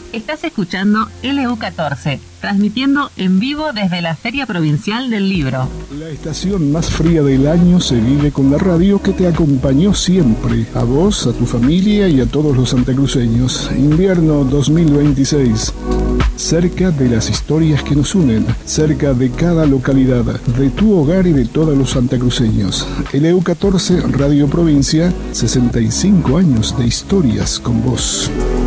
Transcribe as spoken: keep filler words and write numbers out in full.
Estás escuchando L U catorce, transmitiendo en vivo desde la Feria Provincial del Libro. La estación más fría del año se vive con la radio que te acompañó siempre, a vos, a tu familia y a todos los santacruceños. Invierno dos mil veintiséis. Cerca de las historias que nos unen, cerca de cada localidad, de tu hogar y de todos los santacruceños. L U catorce, Radio Provincia, sesenta y cinco años de historias con vos.